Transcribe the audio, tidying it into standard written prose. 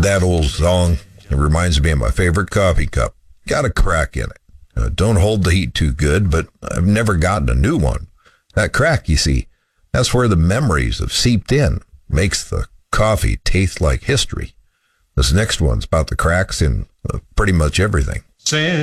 That old song, it reminds me of my favorite coffee cup. Got a crack in it. Don't hold the heat too good, but I've never gotten a new one. That crack, you see, that's where the memories have seeped in. Makes the coffee taste like history. This next one's about the cracks in pretty much everything.